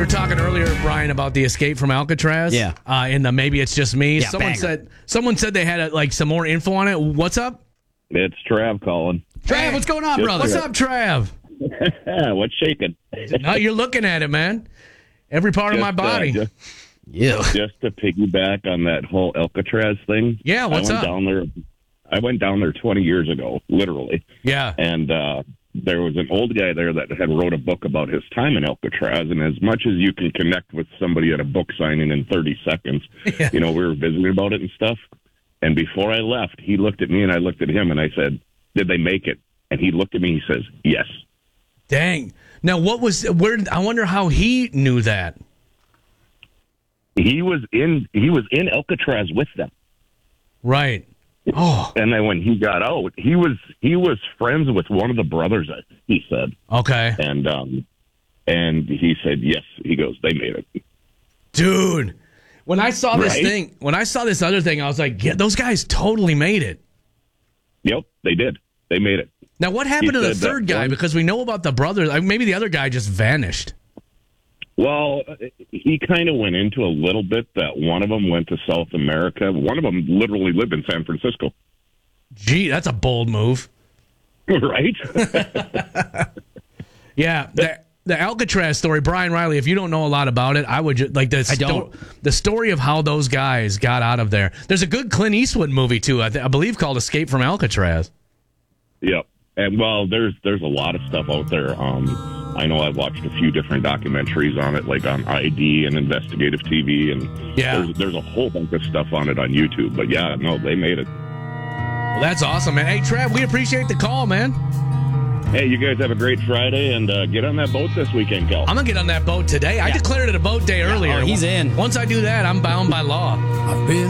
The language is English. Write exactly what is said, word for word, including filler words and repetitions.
were talking earlier, Brian, about the Escape from Alcatraz. Yeah. Uh, in the Maybe It's Just Me. Yeah, someone banger. said someone said they had uh like some more info on it. What's up? It's Trav calling. Trav, what's going on, Just brother? What's up, Trav? What's shaking? No, you're looking at it, man. Every part of my Just, uh, body. just, Yeah. just to piggyback on that whole Alcatraz thing. Yeah, what's I went up? down there. I went down there twenty years ago, literally, yeah. and uh, there was an old guy there that had wrote a book about his time in Alcatraz. And as much as you can connect with somebody at a book signing in thirty seconds, Yeah. you know, we were visiting about it and stuff. And before I left, he looked at me and I looked at him and I said, "Did they make it?" And he looked at me. He says, "Yes." Dang. Now, what was where? I wonder how he knew that. He was in. He was in Alcatraz with them. Right. Oh. And then when he got out, he was he was friends with one of the brothers. He said, Okay. and um, and he said, "Yes." He goes, "They made it." Dude, when I saw this Right? thing, when I saw this other thing, I was like, yeah, those guys totally made it. Yep, they did. They made it. Now, what happened He to the said that third guy? one- Because we know about the brothers. I- Maybe the other guy just vanished. Well, he kind of went into a little bit that one of them went to South America. One of them literally lived in San Francisco. Gee, that's a bold move. Right? Yeah, the, the Alcatraz story, Brian Riley. If you don't know a lot about it, I would just, like the I don't. the story of how those guys got out of there. There's a good Clint Eastwood movie too, I, th- I believe, called Escape from Alcatraz. Yep. And well, there's there's a lot of stuff out there. Um, I know I've watched a few different documentaries on it, like on I D and Investigative T V, and Yeah. there's there's a whole bunch of stuff on it on YouTube. But yeah, no, they made it. Well, that's awesome, man. Hey, Trav, we appreciate the call, man. Hey, you guys have a great Friday, and uh, get on that boat this weekend, Kel. I'm gonna get on that boat today. I declared it a boat day earlier. Oh, he's in. Once I do that, I'm bound by law. I've been